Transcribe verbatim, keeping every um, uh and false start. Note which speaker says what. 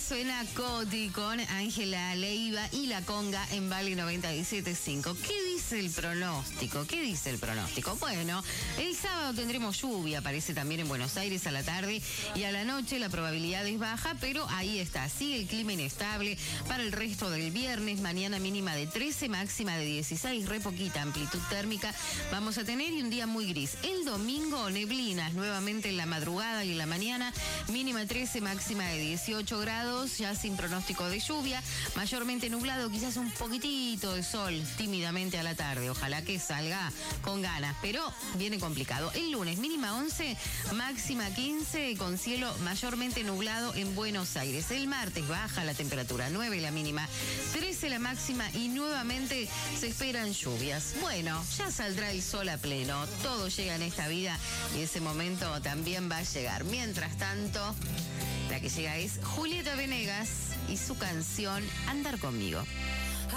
Speaker 1: suena Coti con Ángela Leiva y La Conga en Vale noventa y siete punto cinco. ¿Qué dice el pronóstico? ¿Qué dice el pronóstico? Bueno, el sábado tendremos lluvia, parece también en Buenos Aires a la tarde y a la noche la probabilidad es baja, pero ahí está, sigue el clima inestable para el resto del viernes. Mañana mínima de trece, máxima de dieciséis, re poquita amplitud térmica vamos a tener y un día muy gris. El domingo neblinas nuevamente en la madrugada y en la mañana, mínima trece, máxima de dieciocho grados, ya sin pronóstico de lluvia, mayormente nublado, quizás un poquitito de sol tímidamente a la tarde, ojalá que salga con ganas, pero viene complicado. El lunes mínima once, máxima quince, con cielo mayormente nublado en Buenos Aires. El martes baja la temperatura, nueve la mínima, trece la máxima y nuevamente se esperan lluvias. Bueno, ya saldrá el sol a pleno, todo llega en esta vida y ese momento también va a llegar. Mientras tanto, la que llega es Julieta Venegas y su canción Andar Conmigo.